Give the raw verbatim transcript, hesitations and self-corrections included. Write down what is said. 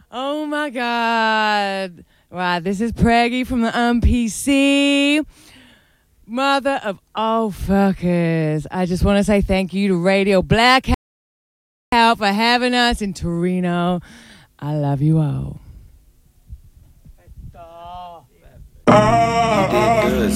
Oh my God. Wow, this is Preggy from the M P C. Mother of all fuckers. I just want to say thank you to Radio Blackout for having us in Torino. I love you all. You did good,